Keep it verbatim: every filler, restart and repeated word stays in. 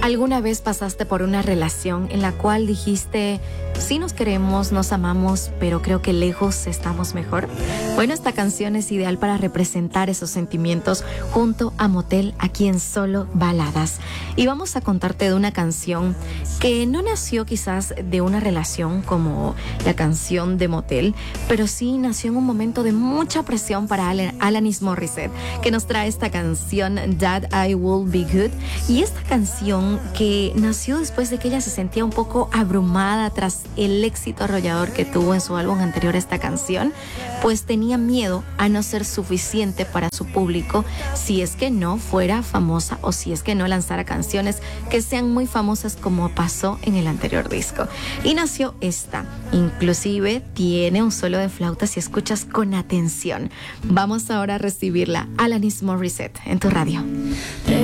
¿Alguna vez pasaste por una relación en la cual dijiste, sí nos queremos, nos amamos, pero creo que lejos estamos mejor? Bueno, esta canción es ideal para representar esos sentimientos junto a Motel, aquí en Solo Baladas. Y vamos a contarte de una canción que no nació quizás de una relación como la canción de Motel, pero sí nació en un momento de mucha presión para Alanis Morissette, que nos trae esta canción That I Will Be Good. Y esta canción que nació después de que ella se sentía un poco abrumada tras el éxito arrollador que tuvo en su álbum anterior esta canción, pues tenía miedo a no ser suficiente para su público si es que no fuera famosa o si es que no lanzara canciones que sean muy famosas como pasó en el anterior disco. Y nació esta, inclusive tiene un solo de flauta si escuchas con atención. Vamos ahora a recibirla, Alanis Morissette, en tu radio.